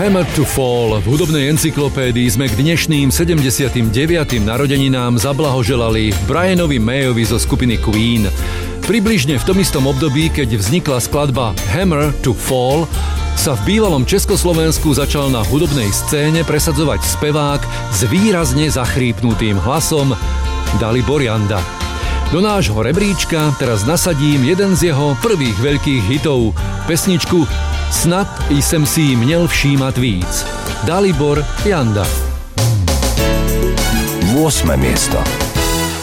Hammer to Fall. V hudobnej encyklopédii sme k dnešným 79. narodeninám zablahoželali Brianovi Mayovi zo skupiny Queen. Približne v tom istom období, keď vznikla skladba Hammer to Fall, sa v bývalom Československu začal na hudobnej scéne presadzovať spevák s výrazne zachrípnutým hlasom Dalibor Janda. Do nášho rebríčka teraz nasadím jeden z jeho prvých veľkých hitov, pesničku Snad jsem si jí měl všímat víc. Dalibor Janda. 8. miesto.